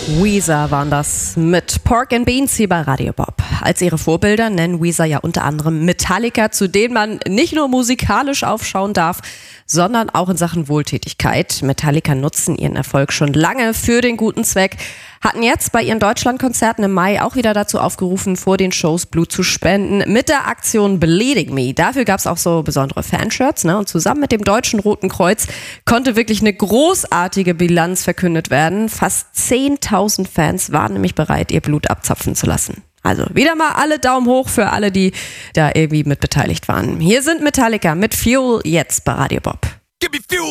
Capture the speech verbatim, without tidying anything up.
Weezer waren das mit Pork and Beans hier bei Radio Bob. Als ihre Vorbilder nennen Weezer ja unter anderem Metallica, zu denen man nicht nur musikalisch aufschauen darf, sondern auch in Sachen Wohltätigkeit. Metallica nutzen ihren Erfolg schon lange für den guten Zweck, hatten jetzt bei ihren Deutschlandkonzerten im Mai auch wieder dazu aufgerufen, vor den Shows Blut zu spenden mit der Aktion Bleeding Me. Dafür gab es auch so besondere Fanshirts, ne? Und zusammen mit dem Deutschen Roten Kreuz konnte wirklich eine großartige Bilanz verkündet werden. Fast zehntausend Fans waren nämlich bereit, ihr Blut abzapfen zu lassen. Also wieder mal alle Daumen hoch für alle, die da irgendwie mit beteiligt waren. Hier sind Metallica mit Fuel jetzt bei Radio Bob.